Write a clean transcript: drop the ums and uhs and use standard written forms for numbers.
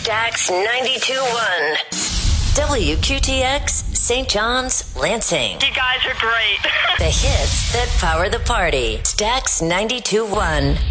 Stax 92.1. WQTX, St. John's, Lansing. You guys are great. The hits that power the party. Stax 92.1.